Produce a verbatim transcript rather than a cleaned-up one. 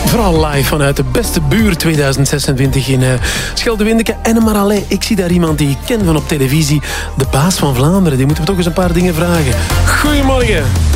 Vooral live vanuit de Beste Buur tweeduizend zesentwintig in uh, Schelde-Windeke. En maar alleen, ik zie daar iemand die ik ken van op televisie. De baas van Vlaanderen. Die moeten we toch eens een paar dingen vragen. Goedemorgen.